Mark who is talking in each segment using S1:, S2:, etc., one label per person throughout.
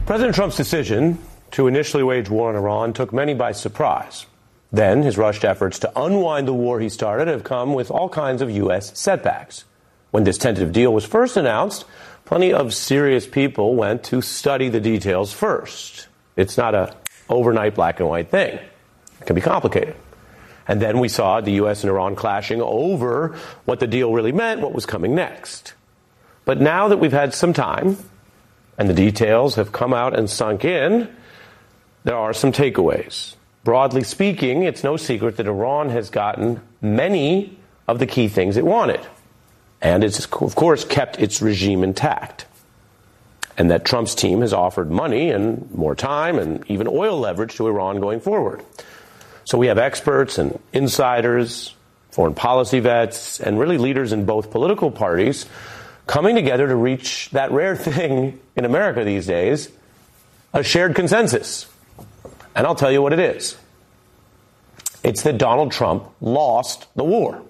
S1: President Trump's decision to initially wage war on Iran took many by surprise. Then his rushed efforts to unwind the war he started have come with all kinds of U.S. setbacks. When this tentative deal was first announced, plenty of serious people went to study the details first. It's not an overnight black and white thing. It can be complicated. And then we saw the U.S. and Iran clashing over what the deal really meant, what was coming next. But now that we've had some time and the details have come out and sunk in, there are some takeaways. Broadly speaking, it's no secret that Iran has gotten many of the key things it wanted. And it's, of course, kept its regime intact. And that Trump's team has offered money and more time and even oil leverage to Iran going forward. So we have experts and insiders, foreign policy vets, and really leaders in both political parties coming together to reach that rare thing in America these days, a shared consensus. And I'll tell you what it is. It's that Donald Trump lost the war.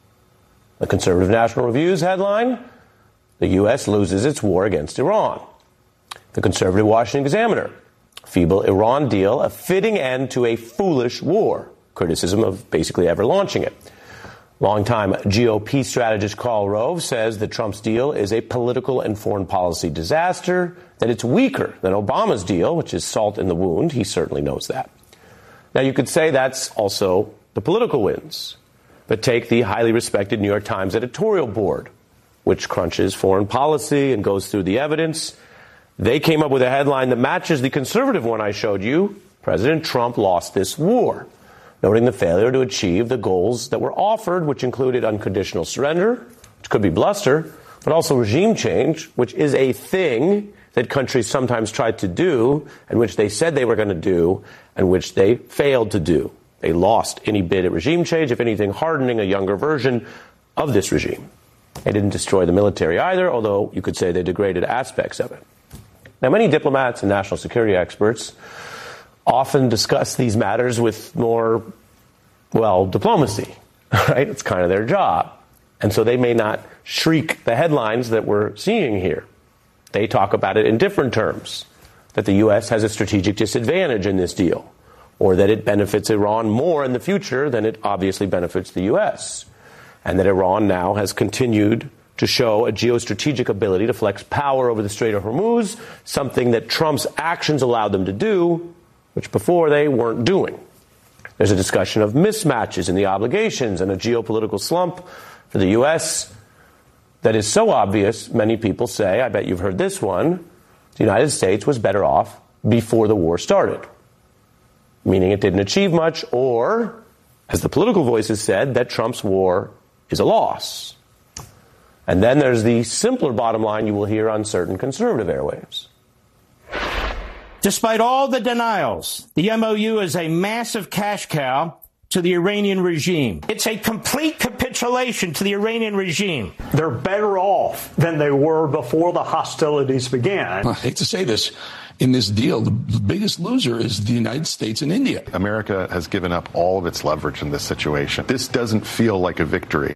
S1: The Conservative National Review's headline, the U.S. loses its war against Iran. The Conservative Washington Examiner, feeble Iran deal, a fitting end to a foolish war. Criticism of basically ever launching it. Longtime GOP strategist Karl Rove says that Trump's deal is a political and foreign policy disaster, that it's weaker than Obama's deal, which is salt in the wound. He certainly knows that. Now, you could say that's also the political wins. But take the highly respected New York Times editorial board, which crunches foreign policy and goes through the evidence. They came up with a headline that matches the conservative one I showed you. President Trump lost this war, noting the failure to achieve the goals that were offered, which included unconditional surrender, which could be bluster, but also regime change, which is a thing that countries sometimes tried to do and which they said they were going to do and which they failed to do. They lost any bid at regime change, if anything, hardening a younger version of this regime. They didn't destroy the military either, although you could say they degraded aspects of it. Now, many diplomats and national security experts often discuss these matters with more, well, diplomacy, right? It's kind of their job. And so they may not shriek the headlines that we're seeing here. They talk about it in different terms, that the U.S. has a strategic disadvantage in this deal, or that it benefits Iran more in the future than it obviously benefits the U.S., and that Iran now has continued to show a geostrategic ability to flex power over the Strait of Hormuz, something that Trump's actions allowed them to do, which before they weren't doing. There's a discussion of mismatches in the obligations and a geopolitical slump for the U.S. that is so obvious, many people say, I bet you've heard this one, the United States was better off before the war started, meaning it didn't achieve much, or, as the political voices said, that Trump's war is a loss. And then there's the simpler bottom line you will hear on certain conservative airwaves.
S2: Despite all the denials, the MOU is a massive cash cow to the Iranian regime. It's a complete capitulation to the Iranian regime.
S3: They're better off than they were before the hostilities began.
S4: I hate to say this. In this deal, the biggest loser is the United States and India.
S5: America has given up all of its leverage in this situation. This doesn't feel like a victory.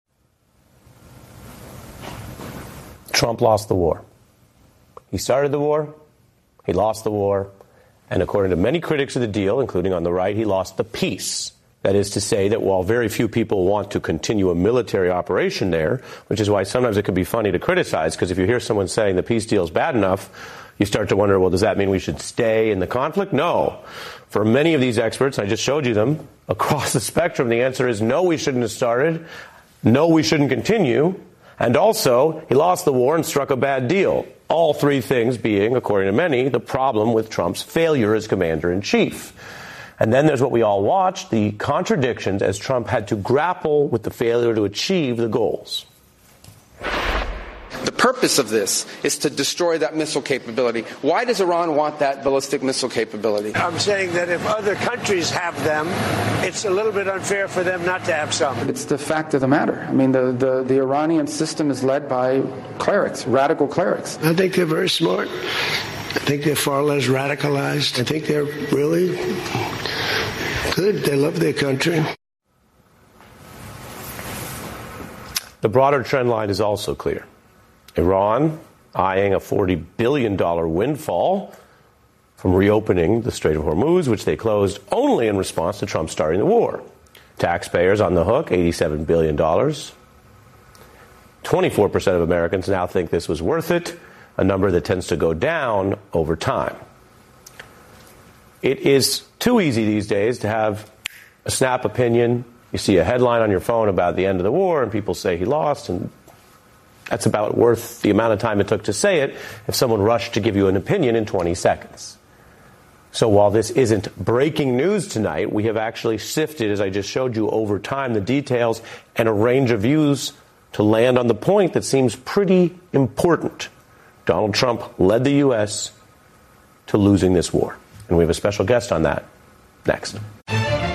S1: Trump lost the war. He started the war, he lost the war, and according to many critics of the deal, including on the right, he lost the peace. That is to say that while very few people want to continue a military operation there, which is why sometimes it can be funny to criticize, because if you hear someone saying the peace deal is bad enough, you start to wonder, well, does that mean we should stay in the conflict? No. For many of these experts, I just showed you them, across the spectrum, the answer is no, we shouldn't have started. No, we shouldn't continue. And also, he lost the war and struck a bad deal. All three things being, according to many, the problem with Trump's failure as commander-in-chief. And then there's what we all watched, the contradictions as Trump had to grapple with the failure to achieve the goals.
S6: The purpose of this is to destroy that missile capability. Why does Iran want that ballistic missile capability?
S7: I'm saying that if other countries have them, it's a little bit unfair for them not to have some.
S8: It's the fact of the matter. I mean, the Iranian system is led by clerics, radical clerics.
S7: I think they're very smart. I think they're far less radicalized. I think they're really good. They love their country.
S1: The broader trend line is also clear. Iran, eyeing a $40 billion windfall from reopening the Strait of Hormuz, which they closed only in response to Trump starting the war. Taxpayers on the hook, $87 billion. 24% of Americans now think this was worth it, a number that tends to go down over time. It is too easy these days to have a snap opinion. You see a headline on your phone about the end of the war, and people say he lost, and that's about worth the amount of time it took to say it if someone rushed to give you an opinion in 20 seconds. So while this isn't breaking news tonight, we have actually sifted, as I just showed you, over time, the details and a range of views to land on the point that seems pretty important. Donald Trump led the U.S. to losing this war. And we have a special guest on that next.